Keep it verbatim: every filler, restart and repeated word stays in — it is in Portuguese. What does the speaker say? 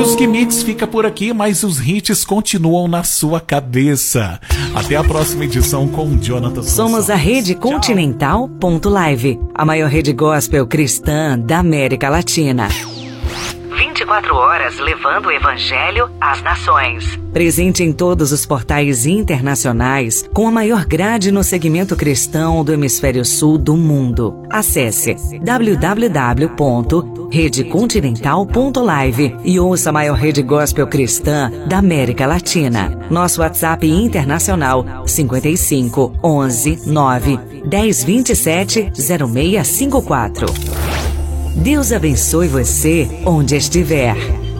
Music Mix fica por aqui, mas os hits continuam na sua cabeça. Até a próxima edição com Jonathan. Somos a Rede Continental ponto live, a maior rede gospel cristã da América Latina. vinte e quatro horas levando o Evangelho às nações. Presente em todos os portais internacionais, com a maior grade no segmento cristão do hemisfério sul do mundo. Acesse w w w ponto rede continental ponto live e ouça a maior rede gospel cristã da América Latina. Nosso WhatsApp internacional cinco cinco, onze, nove, dez, vinte e sete, zero seis cinco quatro. Deus abençoe você onde estiver.